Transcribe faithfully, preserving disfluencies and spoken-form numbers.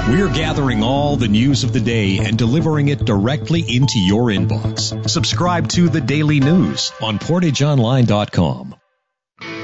We're gathering all the news of the day and delivering it directly into your inbox. Subscribe to The Daily News on portage online dot com.